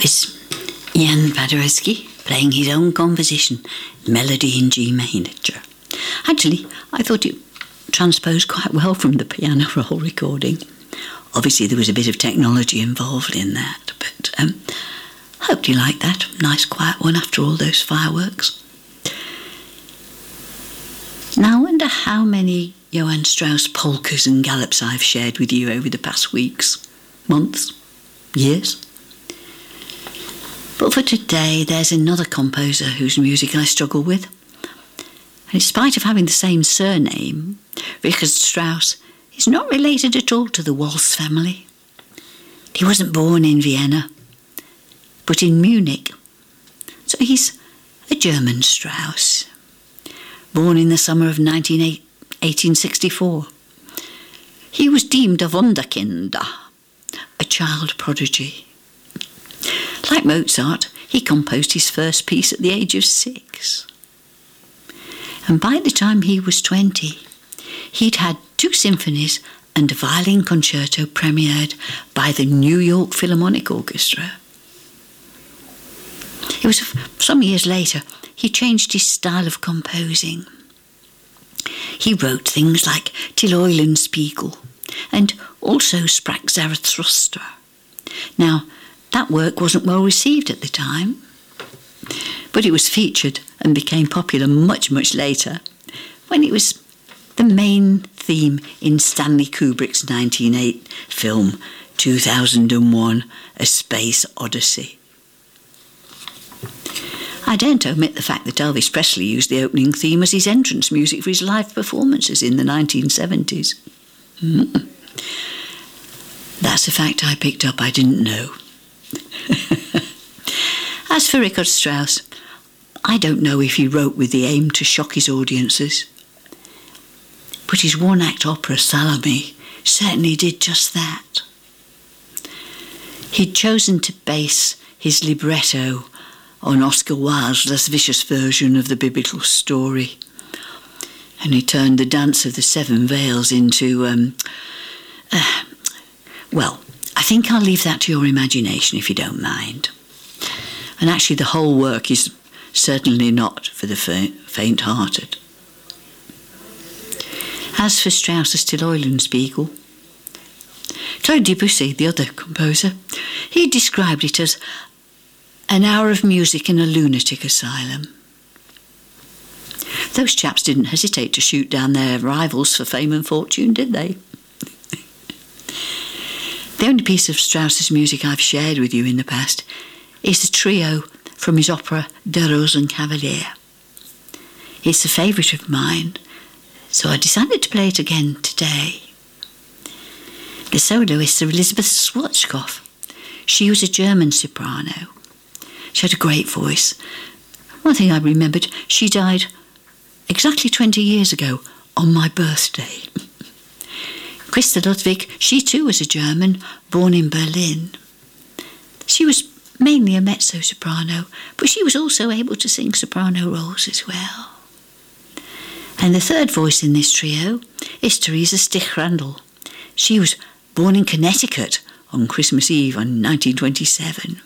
That was Jan Paderewski playing his own composition, Melody in G major. Actually, I thought it transposed quite well from the piano roll recording. Obviously, there was a bit of technology involved in that, but hoped you liked that. Nice quiet one after all those fireworks. Now, I wonder how many Johann Strauss polkas and gallops I've shared with you over the past weeks, months, years. But for today, there's another composer whose music I struggle with. And in spite of having the same surname, Richard Strauss is not related at all to the Waltz family. He wasn't born in Vienna, but in Munich. So he's a German Strauss, born in the summer of 1864. He was deemed a Wunderkind, a child prodigy. Like Mozart, he composed his first piece at the age of 6. And by the time he was 20, he'd had 2 symphonies and a violin concerto premiered by the New York Philharmonic Orchestra. It was some years later he changed his style of composing. He wrote things like Till Eulenspiegel and also Sprach Zarathustra. Now, that work wasn't well received at the time, but it was featured and became popular much, much later when it was the main theme in Stanley Kubrick's 1908 film 2001: A Space Odyssey. I daren't omit the fact that Elvis Presley used the opening theme as his entrance music for his live performances in the 1970s. That's a fact I picked up I didn't know. As for Richard Strauss, I don't know if he wrote with the aim to shock his audiences, but his one-act opera Salome certainly did just that. He'd chosen to base his libretto on Oscar Wilde's lascivious version of the biblical story, and he turned the Dance of the Seven Veils into, well, I think I'll leave that to your imagination if you don't mind. And actually the whole work is certainly not for the faint-hearted. As for Strauss's Till Eulenspiegel, Claude Debussy, the other composer, he described it as an hour of music in a lunatic asylum. Those chaps didn't hesitate to shoot down their rivals for fame and fortune, did they? The only piece of Strauss's music I've shared with you in the past is the trio from his opera Der Rosenkavalier. It's a favourite of mine, so I decided to play it again today. The soloists are Elizabeth Schwarzkopf. She was a German soprano. She had a great voice. One thing I remembered, she died exactly 20 years ago on my birthday. Christa Ludwig, she too was a German, born in Berlin. She was mainly a mezzo-soprano, but she was also able to sing soprano roles as well. And the third voice in this trio is Teresa Stich-Randl. She was born in Connecticut on Christmas Eve in 1927.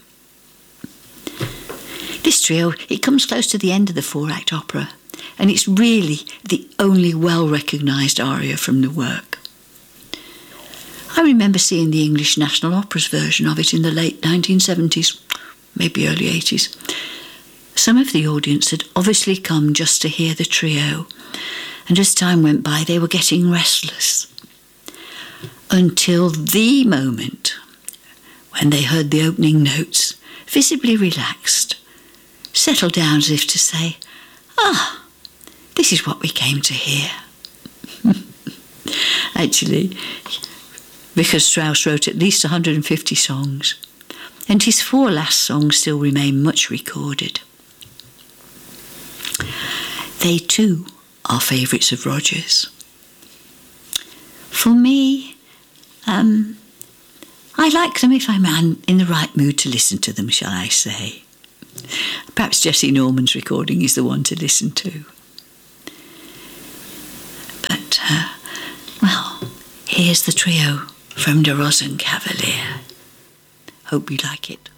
This trio, it comes close to the end of the 4-act opera, and it's really the only well-recognised aria from the work. I remember seeing the English National Opera's version of it in the late 1970s, maybe early 80s. Some of the audience had obviously come just to hear the trio, and as time went by they were getting restless. Until the moment when they heard the opening notes, visibly relaxed, settled down as if to say, this is what we came to hear. Actually, Richard Strauss wrote at least 150 songs, and his 4 last songs still remain much recorded. They too are favourites of Roger's. For me, I like them if I'm in the right mood to listen to them, shall I say. Perhaps Jesse Norman's recording is the one to listen to. But, well, here's the trio from Der Rosenkavalier. Hope you like it.